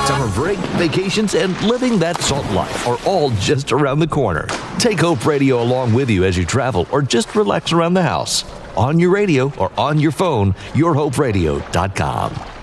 summer break, vacations, and living that salt life are all just around the corner. Take Hope Radio along with you as you travel or just relax around the house. On your radio or on your phone, yourhoperadio.com.